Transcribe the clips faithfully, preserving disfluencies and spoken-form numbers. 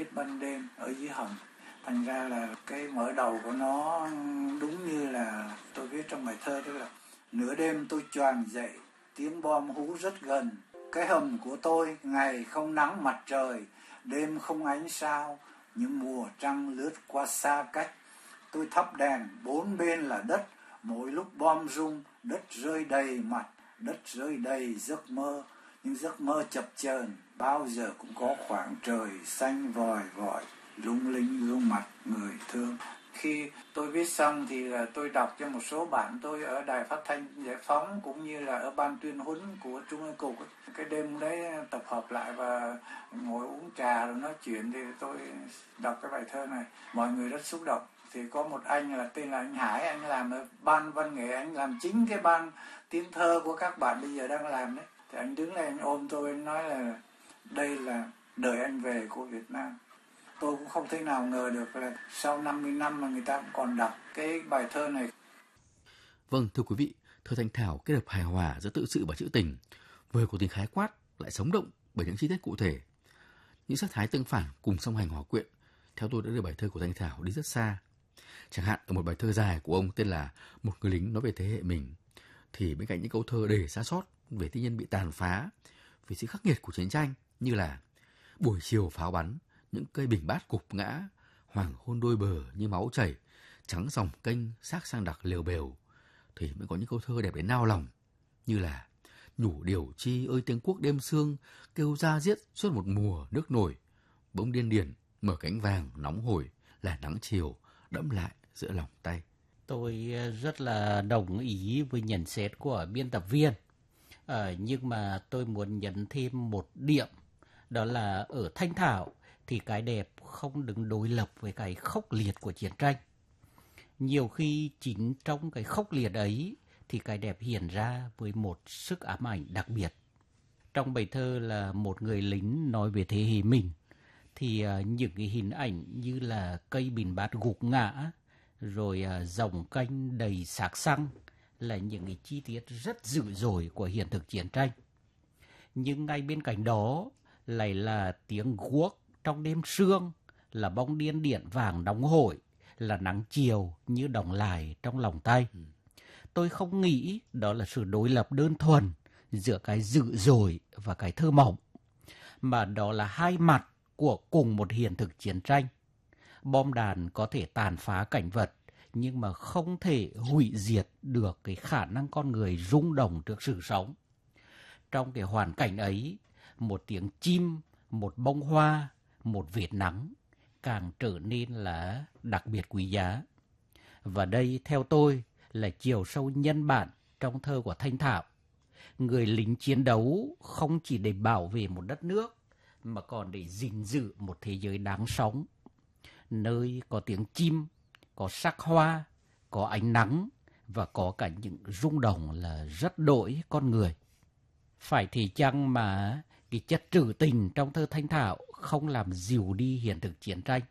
viết ban đêm ở dưới hầm. Thành ra là cái mở đầu của nó đúng như là tôi viết trong bài thơ, tức là nửa đêm tôi choàng dậy, tiếng bom hú rất gần. Cái hầm của tôi ngày không nắng mặt trời, đêm không ánh sao, những mùa trăng lướt qua xa cách. Tôi thắp đèn, bốn bên là đất, mỗi lúc bom rung, đất rơi đầy mặt, đất rơi đầy giấc mơ. Những giấc mơ chập chờn, bao giờ cũng có khoảng trời xanh vòi vọi, lung linh gương mặt người thương. Khi tôi viết xong thì là tôi đọc cho một số bạn tôi ở Đài Phát thanh Giải phóng cũng như là ở ban tuyên huấn của Trung ương Cục. Cái đêm đấy tập hợp lại và ngồi uống trà rồi nói chuyện thì tôi đọc cái bài thơ này. Mọi người rất xúc động. Thì có một anh là tên là anh Hải, anh làm ở ban văn nghệ, anh làm chính cái ban tiếng thơ của các bạn bây giờ đang làm đấy. Thì anh đứng lên anh ôm tôi, anh nói là đây là đời anh về của Việt Nam. Tôi cũng không thể nào ngờ được là sau năm mươi năm mà người ta cũng còn đọc cái bài thơ này. Vâng, thưa quý vị, thơ Thanh Thảo kết hợp hài hòa giữa tự sự và trữ tình, vừa có tính khái quát lại sống động bởi những chi tiết cụ thể. Những sắc thái tương phản cùng song hành hòa quyện, theo tôi đã đưa bài thơ của Thanh Thảo đi rất xa. Chẳng hạn ở một bài thơ dài của ông tên là Một người lính nói về thế hệ mình, thì bên cạnh những câu thơ đầy xa xót về thiên nhiên bị tàn phá, về sự khắc nghiệt của chiến tranh như là buổi chiều pháo bắn, những cây bình bát gục ngã, hoàng hôn đôi bờ như máu chảy, trắng dòng kênh xác sang đặc lều bều, thì mới có những câu thơ đẹp đến nao lòng như là nhủ điều chi ơi tiếng quốc đêm sương, kêu ra giết suốt một mùa nước nổi, bỗng điên điển mở cánh vàng nóng hổi là nắng chiều đẫm lại giữa lòng tay. Tôi rất là đồng ý với nhận xét của biên tập viên, à, nhưng mà tôi muốn nhấn thêm một điểm, đó là ở Thanh Thảo thì cái đẹp không đứng đối lập với cái khốc liệt của chiến tranh. Nhiều khi chính trong cái khốc liệt ấy thì cái đẹp hiện ra với một sức ám ảnh đặc biệt. Trong bài thơ là Một người lính nói về thế hệ mình, thì uh, những cái hình ảnh như là cây bình bát gục ngã, rồi uh, dòng kênh đầy xác xăng là những cái chi tiết rất dữ dội của hiện thực chiến tranh. Nhưng ngay bên cạnh đó lại là tiếng guốc trong đêm sương, là bóng điên điện vàng nóng hổi, là nắng chiều như đọng lại trong lòng tay. Ừ. Tôi không nghĩ đó là sự đối lập đơn thuần giữa cái dữ dội và cái thơ mộng, mà đó là hai mặt của cùng một hiện thực chiến tranh. Bom đạn có thể tàn phá cảnh vật, nhưng mà không thể hủy diệt được cái khả năng con người rung động trước sự sống. Trong cái hoàn cảnh ấy, một tiếng chim, một bông hoa, một vệt nắng càng trở nên là đặc biệt quý giá. Và đây theo tôi là chiều sâu nhân bản trong thơ của Thanh Thảo. Người lính chiến đấu không chỉ để bảo vệ một đất nước, mà còn để gìn giữ một thế giới đáng sống, nơi có tiếng chim, có sắc hoa, có ánh nắng và có cả những rung động là rất đổi con người. Phải thì chăng mà cái chất trữ tình trong thơ Thanh Thảo không làm dịu đi hiện thực chiến tranh.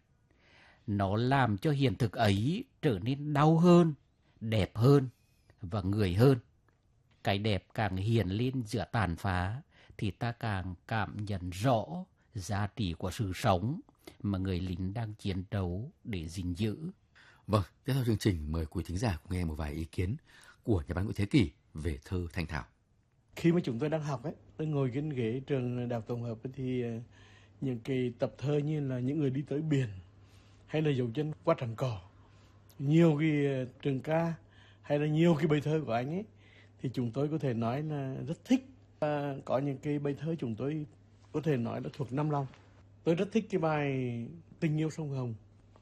Nó làm cho hiện thực ấy trở nên đau hơn, đẹp hơn và người hơn. Cái đẹp càng hiện lên giữa tàn phá thì ta càng cảm nhận rõ giá trị của sự sống mà người lính đang chiến đấu để gìn giữ. Vâng, tiếp theo chương trình mời quý thính giả cùng nghe một vài ý kiến của nhà văn Nguyễn Thế Kỷ về thơ Thanh Thảo. Khi mà chúng tôi đang học ấy, tôi ngồi trên ghế trường Đại học Tổng hợp ấy, thì những cái tập thơ như là Những người đi tới biển hay là Dấu chân qua trảng cỏ, nhiều cái trường ca hay là nhiều cái bài thơ của anh ấy thì chúng tôi có thể nói là rất thích. À, có những cái bài thơ chúng tôi có thể nói là thuộc năm lòng. Tôi rất thích cái bài Tình yêu sông Hồng.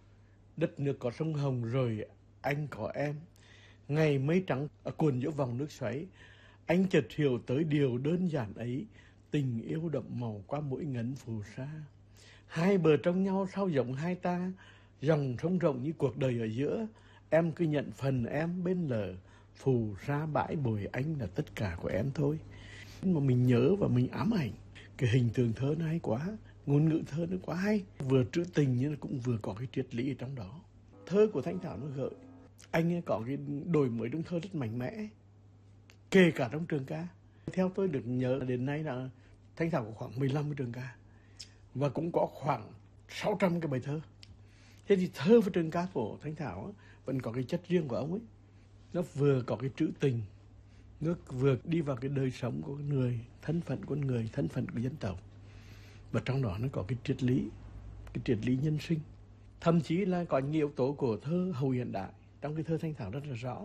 Đất nước có sông Hồng rồi anh có em, ngày mây trắng cuồn giữa vòng nước xoáy, anh chợt hiểu tới điều đơn giản ấy, tình yêu đậm màu qua mỗi ngấn phù sa. Hai bờ trong nhau sao rộng hai ta, dòng sông rộng như cuộc đời ở giữa, em cứ nhận phần em bên lờ, phù sa bãi bồi anh là tất cả của em thôi. Mà mình nhớ và mình ám ảnh, cái hình tượng thơ nó hay quá, ngôn ngữ thơ nó quá hay, vừa trữ tình nhưng cũng vừa có cái triết lý ở trong đó. Thơ của Thanh Thảo nó gợi, anh ấy có cái đổi mới trong thơ rất mạnh mẽ, kể cả trong trường ca. Theo tôi được nhớ đến nay là Thanh Thảo có khoảng mười lăm cái trường ca, và cũng có khoảng sáu trăm cái bài thơ. Thế thì thơ và trường ca của Thanh Thảo á, vẫn có cái chất riêng của ông ấy. Nó vừa có cái trữ tình, nó vừa đi vào cái đời sống của người, thân phận của người, thân phận của dân tộc. Và trong đó nó có cái triết lý, cái triết lý nhân sinh. Thậm chí là có những yếu tố của thơ hậu hiện đại trong cái thơ Thanh Thảo rất là rõ.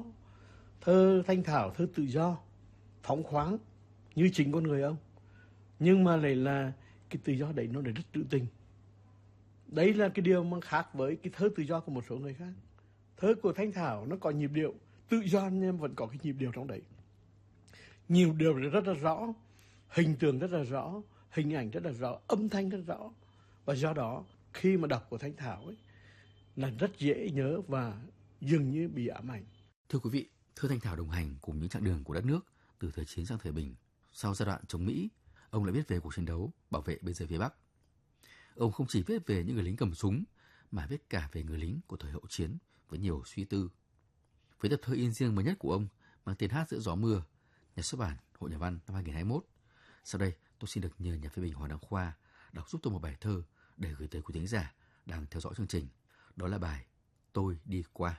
Thơ Thanh Thảo, thơ tự do, phóng khoáng như chính con người ông. Nhưng mà lại là cái tự do đấy nó lại rất trữ tình. Đấy là cái điều mà khác với cái thơ tự do của một số người khác. Thơ của Thanh Thảo nó có nhịp điệu tự do nhưng vẫn có cái nhịp điệu trong đấy. Nhiều điều rất là rõ, hình tượng rất là rõ, hình ảnh rất là rõ, âm thanh rất rõ. Và do đó khi mà đọc của Thanh Thảo ấy là rất dễ nhớ và dường như bị ám ảnh. Thưa quý vị, thơ Thanh Thảo đồng hành cùng những chặng đường của đất nước từ thời chiến sang thời bình. Sau giai đoạn chống Mỹ, ông lại viết về cuộc chiến đấu bảo vệ biên giới phía Bắc. Ông không chỉ viết về những người lính cầm súng mà viết cả về người lính của thời hậu chiến với nhiều suy tư. Với tập thơ in riêng mới nhất của ông mang tên Hát giữa gió mưa, nhà xuất bản Hội Nhà văn năm hai không hai mốt. Sau đây, tôi xin được nhờ nhà phê bình Hoàng Đăng Khoa đọc giúp tôi một bài thơ để gửi tới quý thính giả đang theo dõi chương trình. Đó là bài Tôi đi qua.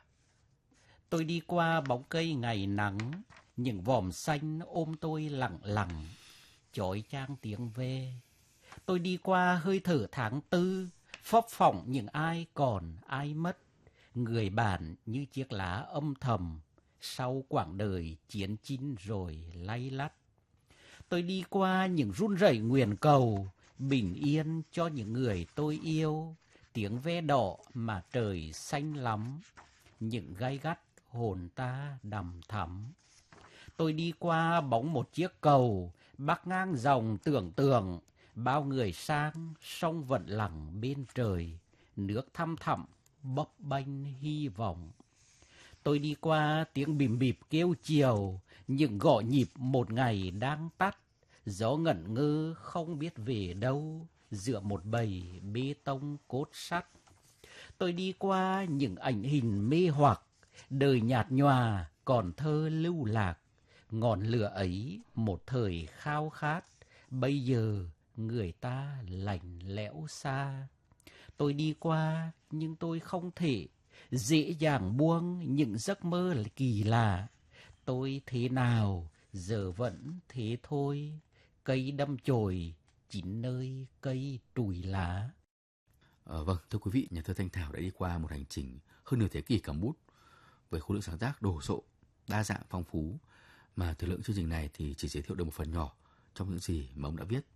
Tôi đi qua bóng cây ngày nắng, những vòm xanh ôm tôi lặng lặng, chói chang tiếng ve. Tôi đi qua hơi thở tháng tư, phóc phỏng những ai còn ai mất, người bạn như chiếc lá âm thầm, sau quãng đời chiến chinh rồi lay lắt. Tôi đi qua những run rẩy nguyền cầu, bình yên cho những người tôi yêu, tiếng ve đỏ mà trời xanh lắm, những gai gắt hồn ta đằm thắm. Tôi đi qua bóng một chiếc cầu, bắc ngang dòng tưởng tượng, bao người sang sông vẫn lặng bên trời, nước thăm thẳm bấp bênh hy vọng. Tôi đi qua tiếng bìm bịp kêu chiều, những gõ nhịp một ngày đang tắt, gió ngẩn ngơ không biết về đâu, giữa một bầy bê tông cốt sắt. Tôi đi qua những ảnh hình mê hoặc, đời nhạt nhòa còn thơ lưu lạc, ngọn lửa ấy một thời khao khát, bây giờ người ta lạnh lẽo xa. Tôi đi qua nhưng tôi không thể dễ dàng buông những giấc mơ kỳ lạ. Tôi thế nào giờ vẫn thế thôi, cây đâm chồi chín nơi cây trùi lá. Ờ, vâng, thưa quý vị, nhà thơ Thanh Thảo đã đi qua một hành trình hơn nửa thế kỷ cầm bút với khối lượng sáng tác đồ sộ, đa dạng, phong phú, mà thời lượng chương trình này thì chỉ giới thiệu được một phần nhỏ trong những gì mà ông đã viết.